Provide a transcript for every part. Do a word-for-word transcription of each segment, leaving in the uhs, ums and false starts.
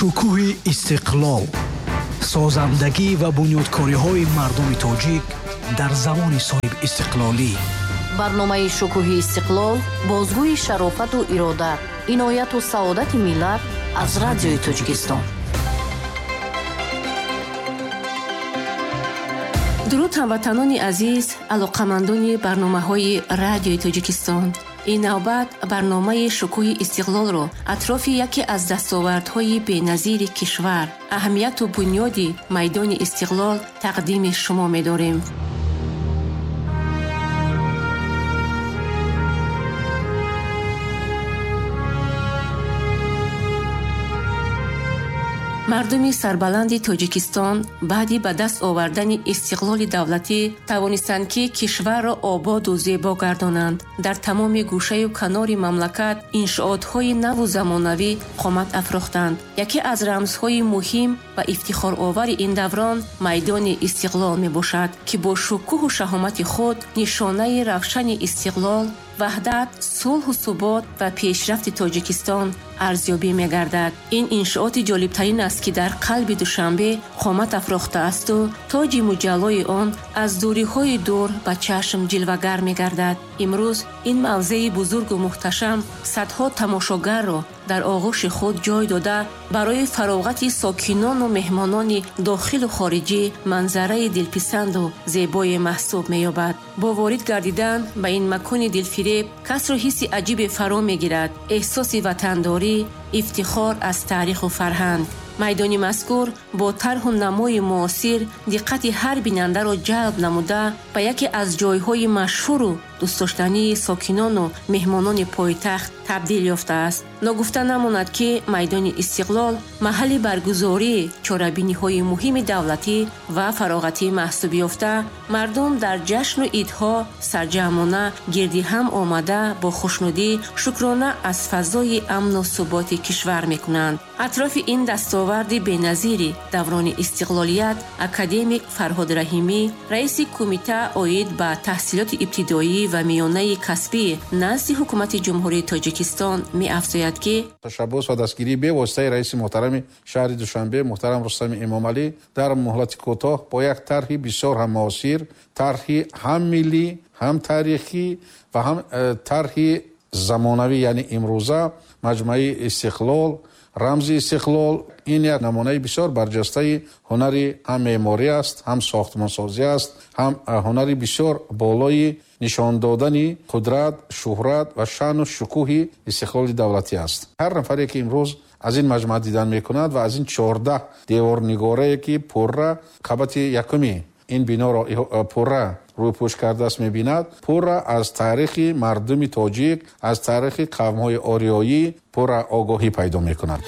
шукӯҳи истиқлол, созандагӣ ва бунёдкориҳои мардуми тоҷик дар замони соҳиб истиқлолӣ. барномаи шукӯҳи истиқлол бозгӯи шарофату ирода, инояту саодати миллат аз радиои Тоҷикистон. дуруд ҳамватанони азиз, алоқамандони барномаҳои радиои Тоҷикистон. ин навбат барномаи шукӯҳи истиқлолро атрофи яке аз дастовардҳои беназири кишвар, аҳамияту бунёди майдони истиқлол тақдими шумо медорем. мардуми сарбаланди Тоҷикистон баъди ба даст овардани истиқлоли давлатӣ тавонистанд ки кишварро ободу зебо гардонанд. дар тамоми гӯшаю канори мамлакат иншоотҳои наву замонавӣ қомат афрохтанд. яке аз рамзҳои муҳим ва ифтихоровари ин даврон майдони истиқлол мебошад, ки бо шукӯҳу шаҳомати худ нишонаи равшани истиқлол, ваҳдат, сулҳу субот ва пешрафти Тоҷикистон арзёбӣ мегардад. ин иншооти ҷолибтарин аст, ки дар қалби Душанбе қомат афрохтаасту тоҷи муҷаллои он аз дуриҳои дур ба чашм ҷилвагар мегардад. имрӯз ин мавзеи бузургу муҳташам садҳо тамошогарро дар оғӯши худ ҷой дода, барои фароғати сокинону меҳмонони дохилу хориҷӣ манзараи дилписанду зебое маҳсуб меёбад. бо ворид гардидан ба ин макони дилфиреб касро ҳисси аҷибе фаро мегирад, эҳсоси ватандорӣ, ифтихор аз таъриху фарҳанг. майдони мазкур бо тарҳу намои муосир диққати ҳар бинандаро ҷалб намуда ба яке аз ҷойҳои машҳуру дӯстдоштании сокинону меҳмонони пойтахт табдил ёфтааст. ногуфта намонад, ки майдони истиқлол маҳалли баргузории чорабиниҳои муҳими давлатӣ ва фароғатӣ маҳсуб ёфта, мардум дар ҷашну идҳо сарҷамона гирди ҳам омада бо хушнудӣ шукрона аз фазои амну суботи кишвар мекунанд. атрофи ин дастоварди беназири даврони истиқлолият академик Фарҳод Раҳимӣ, раиси кумита оид ба таҳсилоти ибтидоӣ ва миёнаи касбӣ назди ҳукумати ҷумҳурии Тоҷикистон меафзояд, ки ташаббус ва дастгирии бевоситаи раиси муҳтарами шаҳри Душанбе муҳтарам Рустами Эмомалӣ дар муҳлати кӯтоҳ бо як тарҳи бисёр ҳам муосир, тарҳи ҳам миллӣ, ҳам таърихӣ ва ҳам тарҳи замонавӣ, яъне имрӯза, маҷмӯи истиқлол, рамзи истиқлол, ин як намунаи бисёр барҷастаи ҳунари ҳам меъморӣ аст, ҳам сохтмонсозӣ аст, ҳам ҳунари бисёр болои нишон додани қудрат, шӯҳрат ва шаъну шукӯҳи истиқлоли давлатӣ аст. ҳар нафаре ки имрӯз аз ин маҷмӯа дидан мекунад ва аз ин чордаҳ деворнигорае ки пурра қабати якуми ин биноро пурра рӯйпӯш кардааст мебинад, пурра аз таърихи мардуми тоҷик, аз таърихи қавмҳои ориёӣ пурра огоҳӣ пайдо мекунад.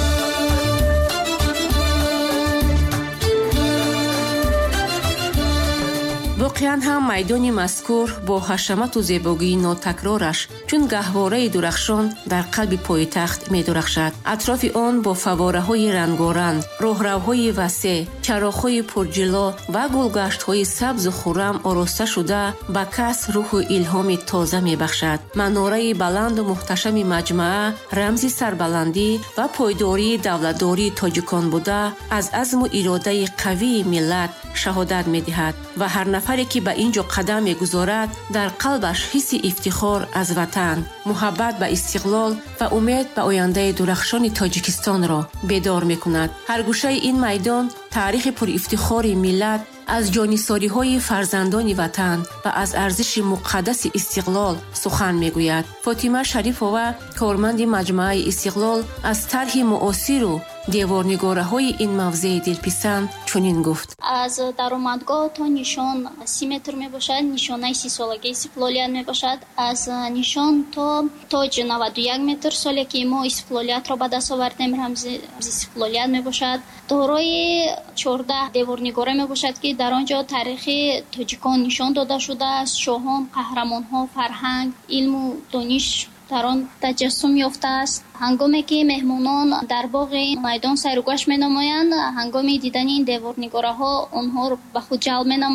воқеан ҳам майдони мазкур бо ҳашамату зебогии нотакрораш чун гаҳвораи дурахшон дар қалби пойтахт медурахшад. атрофи он бо фавораҳои рангоранг, роҳравҳои васеъ, чароғҳои пурҷило ва гулгаштҳои сабзу хуррам ороста шуда ба кас рӯҳу илҳоми тоза мебахшад. манораи баланду муҳташами маҷмӯа рамзи сарбаландӣ ва пойдории давлатдории тоҷикон буда аз азму иродаи қавии миллат шаҳодат медиҳад ва ҳар нафаре ки ба ин ҷо қадам мегузорад дар қалбаш ҳисси ифтихор аз ватан, муҳаббат ба истиқлол ва умед ба ояндаи дурахшони Тоҷикистонро бедор мекунад. ҳар гӯшаи ин майдон таърихи пурифтихори миллат аз ҷонисориҳои фарзандони ватан ва аз арзиши муқаддаси истиқлол сухан мегӯяд. фотима Шарифова, корманди маҷмӯаи истиқлол, аз тарҳи муосиру деворнигораҳои ин мавзеи дилписанд чунин гуфт: аз даромадгоҳ то нишон си метр мебошад, нишонаи си солаги истиқлолият мебошад. аз нишон то тоҷ наваду як метр, соле ки мо истиқлолиятро ба даст овардем, рамзи истиқлолият мебошад. дорои чордаҳ деворнигора мебошад, ки дар он ҷо таърихи тоҷикон нишон дода шудааст. шоҳон, қаҳрамонҳо, фарҳанг, илму дониш дар он таҷассум ёфтааст. ҳангоме ки меҳмонон дар боғи майдон сайру гашт менамоянд, ҳангоми дидани ин деворнигораҳо онҳоро ба худ ҷалб менамоянд.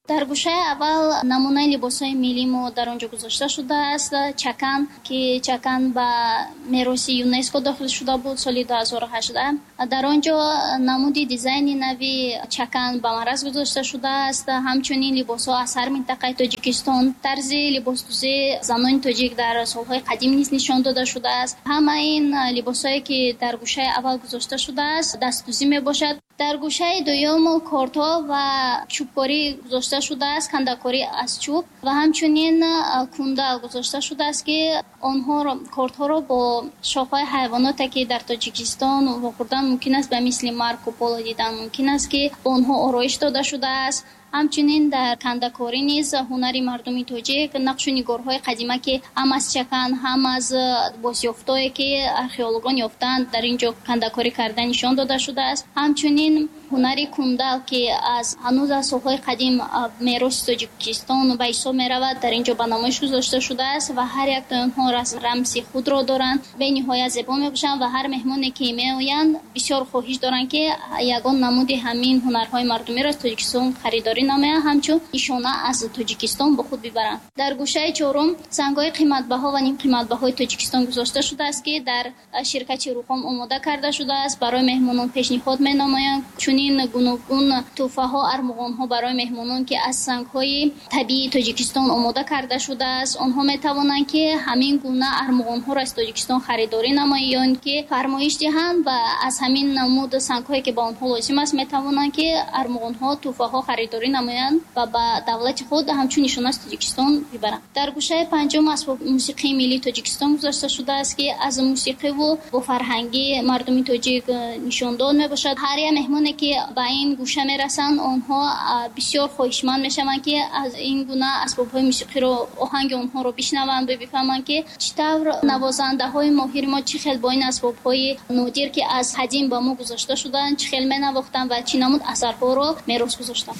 дар гӯшаи аввал намунаи либосҳои миллӣ мо дар он ҷо гузошта шудааст. Чакан ки чакан ба мероси ЮНЕСКО дохил шуда буд соли ду ҳазору ҳаждаҳ. дар он ҷо намуди дизайни нави чакан ба мараз гузошта шудааст. ҳамчунин либосҳо аз ҳар минтақаи Тоҷикистон, тарзи либосдӯзии занони тоҷик дар солҳои қадим низ нишон дода шудааст. ҳама ин либосҳое ки дар гӯшаи аввал гузошта шудааст дастдӯзӣ мебошад. дар гӯшаи дуюм кортҳо ва чӯбкорӣ гузошта шудааст, кандакорӣ аз чӯб ва ҳамчунин кундал гузошта шудааст ки онҳо кортҳоро бо шохҳои ҳайвоноте ки дар Тоҷикистон вохӯрдан мумкин аст, ба мисли марку поло дидан мумкин аст ки бо онҳо ороиш дода шудааст. ҳамчунин дар кандакорӣ низ ҳунари мардуми тоҷик нақшу нигорҳои қадима ки ҳам аз чакан ҳам аз бозёфтое ки археологон ёфтаанд дар ин ҷо кандакорӣ карда нишон дода шудааст. ҳамчунин ҳунари кундал ки аз ҳанӯз аз солҳои қадим мероси Тоҷикистон ба ҳисоб меравад дар ин ҷо ба намоиш гузошта шудааст ва ҳар яктои онҳо рамси худро доранд, бениҳоят зебо мебошанд ва ҳар меҳмоне ки меоянд бисёр хоҳиш доранд ки ягон намуди ҳамин ҳунарҳои мардумиро аз Тоҷикистон харидорӣ намоянд, ҳамчун нишона аз Тоҷикистон бо худ бибаранд. дар гӯшаи чорум сангҳои қиматбаҳо ва нимқиматбаҳои Тоҷикистон гузошта шудааст ки дар ширкати Рухом омода карда шудааст. Барои меҳмонон пешниҳод менамоянд чунин гуногун тӯҳфаҳо, армуғонҳо барои меҳмонон ки аз сангҳои табиии Тоҷикистон омода карда шудааст. онҳо метавонанд ки ҳамин гуна армуғонҳоро аз Тоҷикистон харидорӣ намоянд ё ин ки фармоиш диҳанд ва аз ҳамин намуд сангҳое ки ба онҳо лозим аст метавонанд ки армуғонҳо, тӯҳфаҳо харидорӣ намоянд ва ба давлати худ ҳамчун нишона аз Тоҷикистон бибаранд. дар гӯшаи панҷум асбоб мусиқии миллии Тоҷикистон гузошта шудааст ки аз мусиқиву бо фарҳанги мардуми тоҷик нишондод мебошад. ҳар як меҳмоне ки ба ин гӯша мерасанд онҳо бисёр хоҳишманд мешаванд ки аз ин гуна асбобҳои мусиқиро, оҳанги онҳоро бишнаванд ва бифаҳманд ки чӣ тавр навозандаҳои моҳири мо чӣ хел бо ин асбобҳои нодир ки аз ҳадим ба мо гузошта шуданд чӣ хел менавохтанд ва чӣ намуд асарҳоро мерос гузоштанд.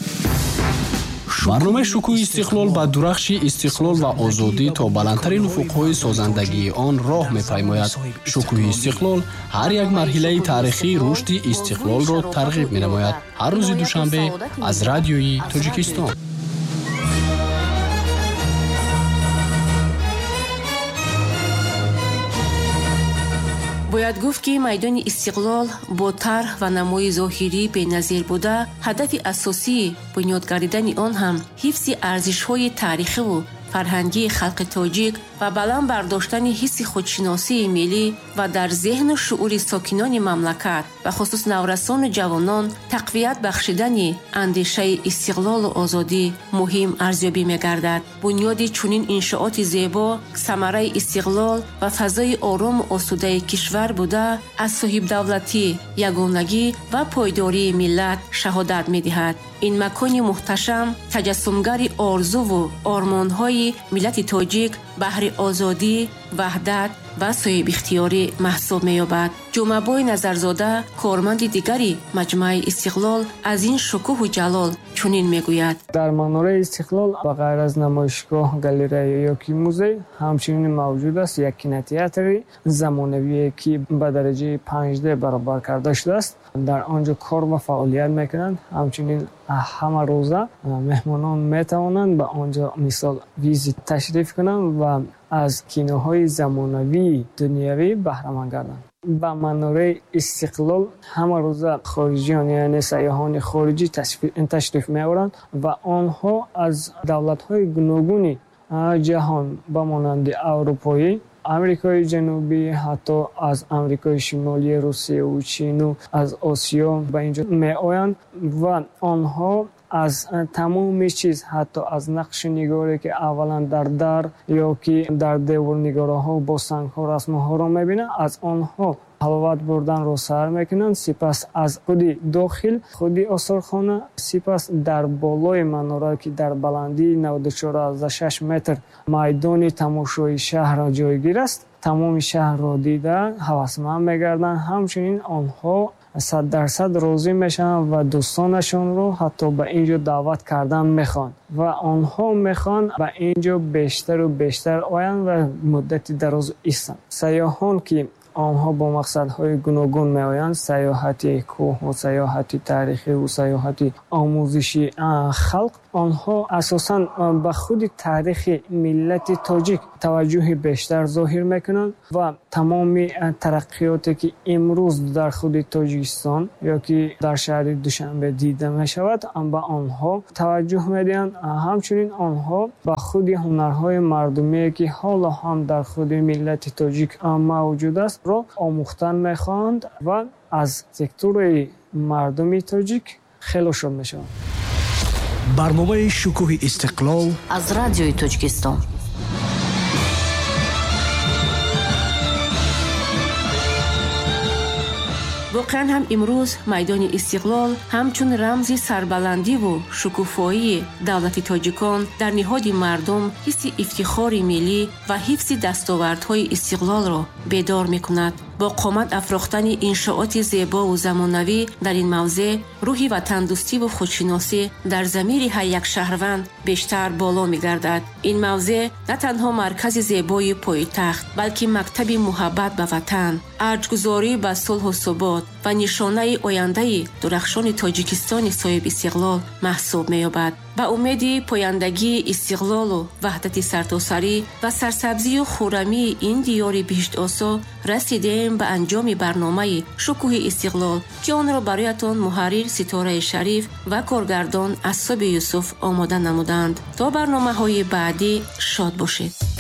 барномаи шукӯҳи истиқлол ба дурахши истиқлол ва озодӣ то баландтарин уфуқҳои созандагии он роҳ мепаймояд. шукӯҳи истиқлол ҳар як марҳилаи таърихии рушди истиқлолро тарғиб менамояд. ҳар рӯзи душанбе аз радиои Тоҷикистон. бояд гуфт ки майдони истиқлол бо тарҳ ва намои зоҳирӣ беназир буда, ҳадафи асосии бунёд гардидани он ҳам ҳифзи арзишҳои таърихиву фарҳангии халқи тоҷик ва баланд бардоштани ҳисси худшиносии миллӣ ва дар зеҳну шуъури сокинони мамлакат ва хусус наврасону ҷавонон тақвият бахшидани андешаи истиқлолу озодӣ муҳим арзёбӣ мегардад. бунёди чунин иншооти зебо самараи истиқлол ва фазои орому осудаи кишвар буда аз соҳибдавлатӣ, ягонагӣ ва пойдории миллат шаҳодат медиҳад. ин макони муҳташам таҷассумгари орзуву ормонҳои миллати тоҷик баҳри озодӣ, ваҳдат ва соҳибихтиёрӣ маҳсуб меёбад. ҷумъабой Назарзода, корманди дигари маҷмӯаи истиқлол, аз ин шукӯҳу ҷалол чунин мегӯяд. дар манораи истиқлол ба ғайр аз намоишгоҳ, галерея ёки музей ҳамчунин мавҷуд аст як кинотеатри замонавие ки ба дараҷаи панҷ д баробар карда шудааст. дар он ҷо кор ва фаъолият мекунанд. ҳамчунин ҳама рӯза меҳмонон метавонанд ба он ҷо мисол визит ташриф кунанд ва аз киноҳои замонавии дунявӣ баҳраманд гарданд. ба манораи истиқлол ҳама рӯза хориҷиён, яъне сайёҳони хориҷӣ ташриф меоранд ва онҳо аз давлатҳои гуногуни ҷаҳон ба монанди аврупоӣ, амрикои ҷанубӣ, ҳатто аз амрикои шимолӣ, русияу чину, аз осиё ба ин ҷо меоянд ва онҳо аз тамоми чиз, ҳатто аз нақшу нигоре ки аввалан дар дар ёки дар деворнигораҳо бо сангҳо расмуҳоро мебинанд, аз онҳо ҳаловат бурданро сар мекунанд. сипас аз худи дохил, худи осорхона, сипас дар болои манора ки дар баландии наводу чор азда шаш метр майдони тамошои шаҳр ҷойгир аст, тамоми шаҳрро дида ҳавасманд мегарданд. ҳамчунин онҳо сад дарсад розӣ мешаванд ва дӯстонашонро ҳатто ба ин ҷо даъват кардан мехоҳанд ва онҳо мехоҳанд ба ин ҷо бештару бештар оянд ва муддати дароз истанд. сайёҳон ки онҳо бо мақсадҳои гуногун меоянд, сайёҳати кӯҳу, сайёҳати таърихиву сайёҳати омӯзиши халқ, онҳо асосан ба худи таърихи миллати тоҷик таваҷҷӯҳи бештар зоҳир мекунанд ва тамоми тараққиёте ки имрӯз дар худи тоҷикистон ёки дар шаҳри душанбе дида мешавад ба онҳо таваҷҷӯҳ медиҳанд. ҳамчунин онҳо ба худи ҳунарҳои мардумие ки ҳоло ҳам дар худи миллати тоҷик мавҷуд аст ро омӯхтан мехоҳанд ва аз сектораи мардуми тоҷик хело шод мешаванд. барномаи шукӯҳи истиқлол аз радиои Тоҷикистон. воқеан ҳам имрӯз майдони истиқлол ҳамчун рамзи сарбаландиву шукуфоии давлати тоҷикон дар ниҳоди мардум ҳисси ифтихори миллӣ ва ҳифзи дастовардҳои истиқлолро бедор мекунад. бо қомат афрохтани иншооти зебову замонавӣ дар ин мавзеъ рӯҳи ватандӯстиву худшиносӣ дар замири ҳар як шаҳрванд бештар боло мегардад. ин мавзеъ на танҳо маркази зебои пойтахт, балки мактаби муҳаббат ба ватан, арҷгузорӣ ба сулҳу субот ва нишонаи ояндаи дурахшони тоҷикистони соҳиб истиқлол маҳсуб меёбад. ба умеди пояндагии истиқлолу ваҳдати сартосарӣ ва сарсабзию хуррамии ин диёри биштосо расидем ба анҷоми барномаи шукӯҳи истиқлол ки онро бароятон муҳаррир Ситораи Шариф ва коргардон Ассоби Юсуф омода намуданд. то барномаҳои баъдӣ шод бошед.